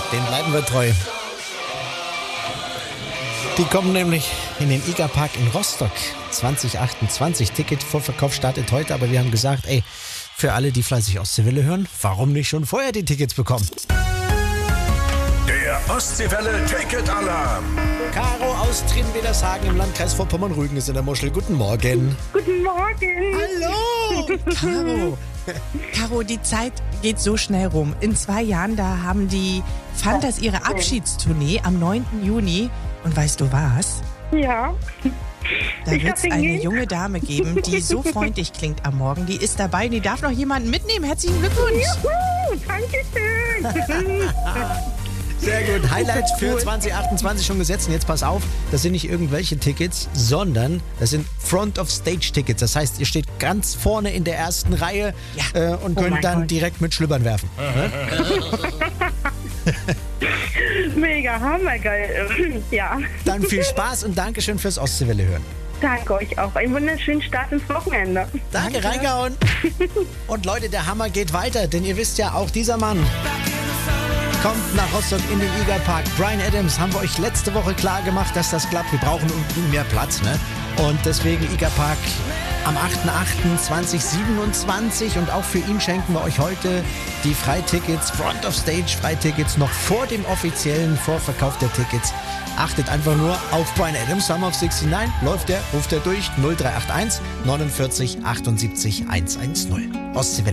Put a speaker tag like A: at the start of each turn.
A: Den bleiben wir treu. Die kommen nämlich in den IGA-Park in Rostock 2028. Ticketvorverkauf startet heute, aber wir haben gesagt, für alle, die fleißig Ostseewelle hören, warum nicht schon vorher die Tickets bekommen?
B: Der Ostseewelle Ticket-Alarm.
A: Caro aus Trinwedershagen im Landkreis Vorpommern-Rügen ist in der Muschel. Guten Morgen.
C: Guten Morgen.
A: Hallo.
D: Caro, die Zeit geht so schnell rum. In 2 Jahren, da haben die Fantas ihre Abschiedstournee am 9. Juni. Und weißt du was?
C: Ja.
D: Da wird es eine junge Dame geben, die so freundlich klingt am Morgen. Die ist dabei und die darf noch jemanden mitnehmen. Herzlichen Glückwunsch.
C: Juhu, Dankeschön.
A: Sehr gut. Highlights für 2028 schon gesetzt. Und jetzt pass auf, das sind nicht irgendwelche Tickets, sondern das sind Front-of-Stage-Tickets. Das heißt, ihr steht ganz vorne in der ersten Reihe und könnt dann direkt mit Schlüppern werfen.
C: Mega, hammergeil. Ja.
A: Dann viel Spaß und Dankeschön fürs Ostseewelle hören.
C: Danke euch auch. Einen wunderschönen Start ins Wochenende.
A: Danke, reingehauen. Und Leute, der Hammer geht weiter, denn ihr wisst ja, auch dieser Mann kommt nach Rostock in den IGA-Park. Bryan Adams, haben wir euch letzte Woche klar gemacht, dass das klappt. Wir brauchen unbedingt mehr Platz, ne? Und deswegen IGA-Park am 8.8.2027 und auch für ihn schenken wir euch heute die Freitickets, Front of Stage Freitickets noch vor dem offiziellen Vorverkauf der Tickets. Achtet einfach nur auf Bryan Adams, Summer of 69, ruft er durch 0381 49 78 110. Ostseewelle.